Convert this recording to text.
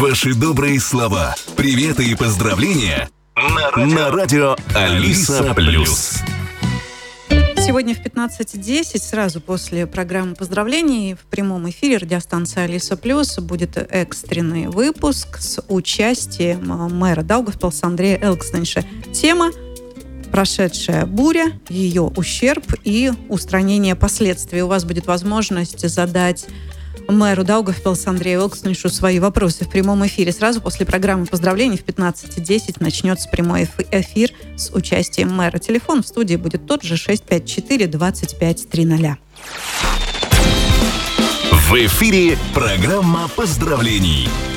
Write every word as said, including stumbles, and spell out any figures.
Ваши добрые слова, приветы и поздравления на радио, на радио Алиса Плюс. Сегодня в пятнадцать десять, сразу после программы поздравлений, в прямом эфире радиостанции Алиса Плюс будет экстренный выпуск с участием мэра Даугавпилса Андрея Элкснейша. Тема «Прошедшая буря, ее ущерб и устранение последствий». У вас будет возможность задать мэру Даугавпилса Андрею Элкснейшу свои вопросы в прямом эфире. Сразу после программы поздравлений в пятнадцать десять начнется прямой эфир с участием мэра. Телефон в студии будет тот же шесть пять четыре двадцать пять тридцать. В эфире программа поздравлений.